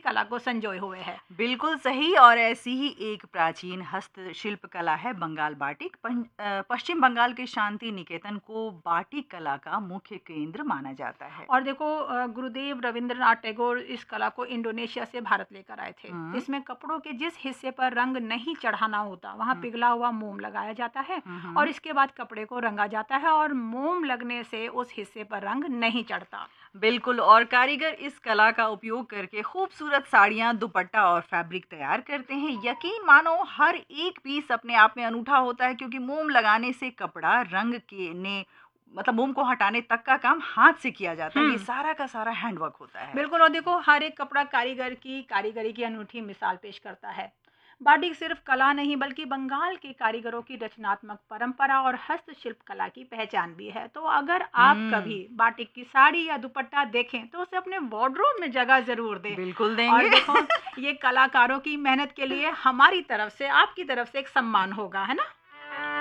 कला को संजोए हुए है। बिल्कुल सही। और ऐसी ही एक प्राचीन हस्तशिल्प कला है बंगाल बाटिक। पश्चिम बंगाल के शांति निकेतन को बाटिक कला का मुख्य केंद्र माना जाता है। और देखो गुरुदेव रविंद्रनाथ टैगोर इस कला को इंडोनेशिया से भारत लेकर आए थे। इसमें कपड़ों के जिस हिस्से पर रंग नहीं चढ़ाना होता वहाँ पिघला हुआ मोम लगाया जाता है और इसके बाद कपड़े को रंगा जाता है और मोम लगने से उस हिस्से पर रंग नहीं चढ़ता। बिल्कुल। और कारीगर इस कला का उपयोग करके खूबसूरत साड़ियाँ, दुपट्टा और फैब्रिक तैयार करते हैं। यकीन मानो हर एक पीस अपने आप में अनूठा होता है, क्योंकि मोम लगाने से कपड़ा रंग के ने मतलब मोम को हटाने तक का काम हाथ से किया जाता है। ये सारा का सारा हैंडवर्क होता है। बिल्कुल। और देखो हर एक कपड़ा कारीगर की कारीगरी की अनूठी मिसाल पेश करता है। बाटिक सिर्फ कला नहीं बल्कि बंगाल के कारीगरों की रचनात्मक परंपरा और हस्तशिल्प कला की पहचान भी है। तो अगर आप कभी बाटिक की साड़ी या दुपट्टा देखें तो उसे अपने वार्डरोब में जगह जरूर दें। बिल्कुल और देंगे। देखो ये कलाकारों की मेहनत के लिए हमारी तरफ से, आपकी तरफ से एक सम्मान होगा, है ना।